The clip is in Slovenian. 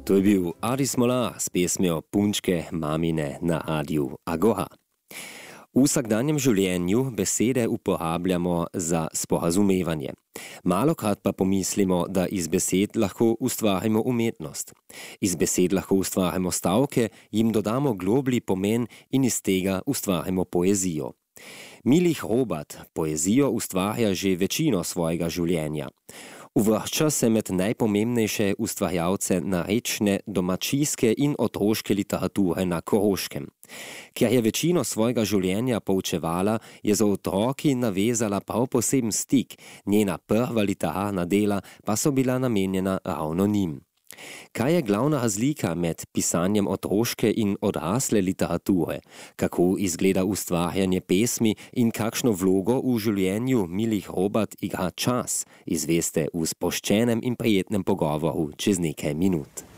To je bil Adi Smolar s pesmijo Punčke mamine na Radiu Agora. V vsakdanjem življenju besede uporabljamo za sporazumevanje. Malokrat pa pomislimo, da iz besed lahko ustvarimo umetnost. Iz besed lahko ustvarimo stavke, jim dodamo globlji pomen in iz tega ustvarimo poezijo. Milih Robat poezijo ustvarja že večino svojega življenja. Uvršča se med najpomembnejše ustvarjalce narečne, domačijske in otroške literature na Koroškem. Ker je večino svojega življenja poučevala, je za otroki navezala prav poseben stik, njena prva literarna dela pa so bila namenjena ravno njim. Kaj je glavna razlika med pisanjem otroške in odrasle literature? Kako izgleda ustvarjanje pesmi in kakšno vlogo v življenju Milih Robat igra čas? Izveste v sproščenem in prijetnem pogovoru čez nekaj minut.